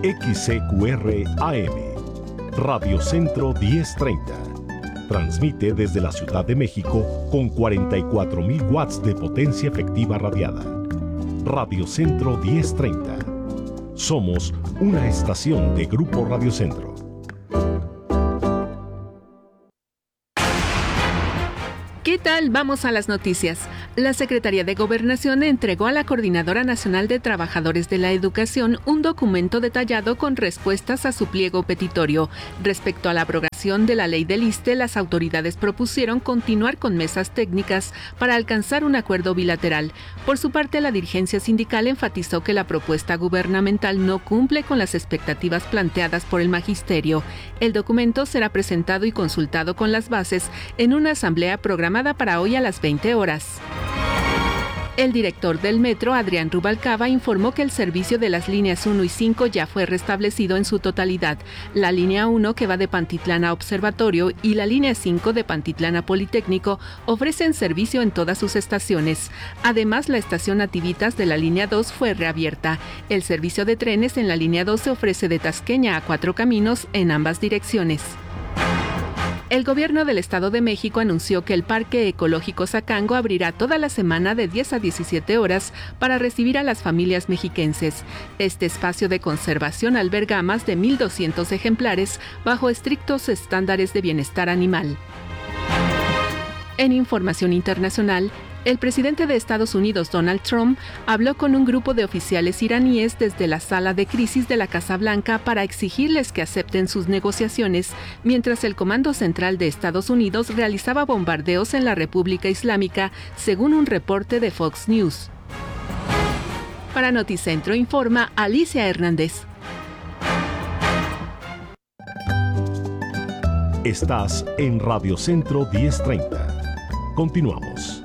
XCQR AM, Radio Centro 1030. Transmite desde la Ciudad de México con 44.000 watts de potencia efectiva radiada. Radio Centro 1030. Somos una estación de Grupo Radio Centro. ¿Qué tal? Vamos a las noticias. La Secretaría de Gobernación entregó a la Coordinadora Nacional de Trabajadores de la Educación un documento detallado con respuestas a su pliego petitorio. Respecto a la abrogación de la ley del ISSSTE, las autoridades propusieron continuar con mesas técnicas para alcanzar un acuerdo bilateral. Por su parte, la dirigencia sindical enfatizó que la propuesta gubernamental no cumple con las expectativas planteadas por el magisterio. El documento será presentado y consultado con las bases en una asamblea programada para hoy a las 20 horas. El director del metro, Adrián Rubalcaba, informó que el servicio de las líneas 1 y 5 ya fue restablecido en su totalidad. La línea 1, que va de Pantitlán a Observatorio, y la línea 5 de Pantitlán a Politécnico ofrecen servicio en todas sus estaciones. Además, la estación Nativitas de la línea 2 fue reabierta. El servicio de trenes en la línea 2 se ofrece de Tasqueña a Cuatro Caminos en ambas direcciones. El gobierno del Estado de México anunció que el Parque Ecológico Zacango abrirá toda la semana de 10 a 17 horas para recibir a las familias mexiquenses. Este espacio de conservación alberga más de 1,200 ejemplares bajo estrictos estándares de bienestar animal. En información internacional, el presidente de Estados Unidos, Donald Trump, habló con un grupo de oficiales iraníes desde la sala de crisis de la Casa Blanca para exigirles que acepten sus negociaciones, mientras el Comando Central de Estados Unidos realizaba bombardeos en la República Islámica, según un reporte de Fox News. Para Noticentro informa Alicia Hernández. Estás en Radio Centro 1030. Continuamos.